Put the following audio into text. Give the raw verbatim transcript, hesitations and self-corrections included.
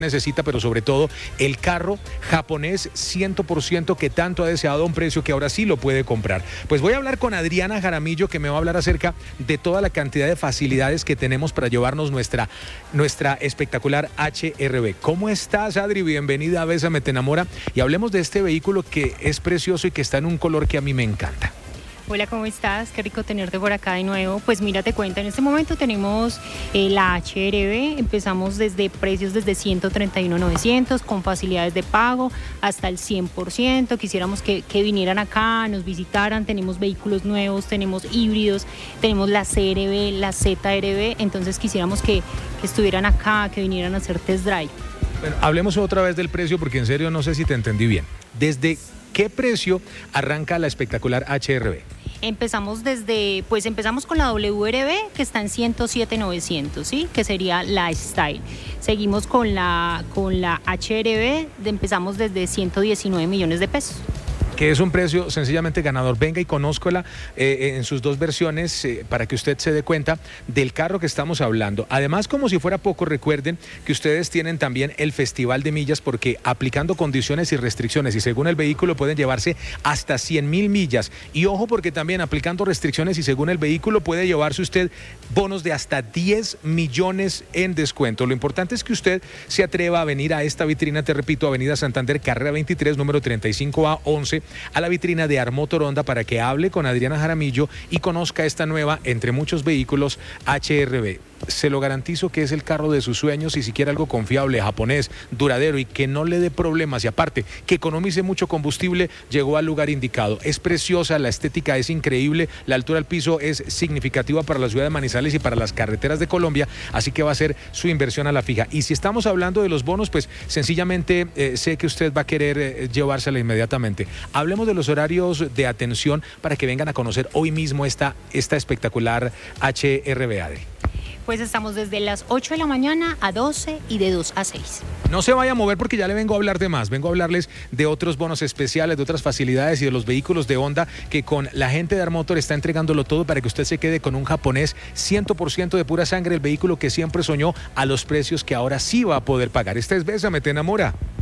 necesita, pero sobre todo el carro japonés cien por ciento que tanto ha deseado a un precio que ahora sí lo puede comprar. Pues voy a hablar con Adriana Jaramillo, que me va a hablar acerca de toda la cantidad de facilidades que tenemos para llevarnos nuestra, nuestra espectacular H R V. ¿Cómo estás, Adri? Bienvenida a Bésame Te Enamora y hablemos de este vehículo que es precioso y que está en un color que a mí me encanta. Hola, ¿cómo estás? Qué rico tenerte por acá de nuevo. Pues mira, te cuento, en este momento tenemos eh, la H R V, empezamos desde precios desde ciento treinta y uno mil novecientos con facilidades de pago hasta el cien por ciento. Quisiéramos que, que vinieran acá, nos visitaran, tenemos vehículos nuevos, tenemos híbridos, tenemos la C R V, la Z R V, entonces quisiéramos que, que estuvieran acá, que vinieran a hacer test drive. Bueno, hablemos otra vez del precio porque en serio no sé si te entendí bien. ¿Desde qué precio arranca la espectacular H R V? Empezamos desde, pues empezamos con la W R V, que está en ciento siete mil novecientos, ¿sí? Que sería la Style. Seguimos con la, con la H R V, empezamos desde ciento diecinueve millones de pesos. Que es un precio sencillamente ganador. Venga y conózcola eh, en sus dos versiones eh, para que usted se dé cuenta del carro que estamos hablando. Además, como si fuera poco, recuerden que ustedes tienen también el Festival de Millas, porque aplicando condiciones y restricciones y según el vehículo pueden llevarse hasta cien mil millas. Y ojo, porque también aplicando restricciones y según el vehículo puede llevarse usted bonos de hasta diez millones en descuento. Lo importante es que usted se atreva a venir a esta vitrina, te repito, Avenida Santander, carrera veintitrés, número treinta y cinco A once, a la vitrina de Armotor Honda, para que hable con Adriana Jaramillo y conozca esta nueva, entre muchos vehículos, H R V. Se lo garantizo que es el carro de sus sueños y si quiere algo confiable, japonés, duradero y que no le dé problemas y aparte que economice mucho combustible, llegó al lugar indicado. Es preciosa, la estética es increíble, la altura al piso es significativa para la ciudad de Manizales y para las carreteras de Colombia, así que va a ser su inversión a la fija. Y si estamos hablando de los bonos, pues sencillamente eh, sé que usted va a querer eh, llevársela inmediatamente. Hablemos de los horarios de atención para que vengan a conocer hoy mismo esta, esta espectacular H R V, Adri. Pues estamos desde las ocho de la mañana a doce y de dos a seis. No se vaya a mover porque ya le vengo a hablar de más. Vengo a hablarles de otros bonos especiales, de otras facilidades y de los vehículos de Honda que con la gente de Armotor está entregándolo todo para que usted se quede con un japonés cien por ciento de pura sangre, el vehículo que siempre soñó a los precios que ahora sí va a poder pagar. Este es Bésame Te Enamora.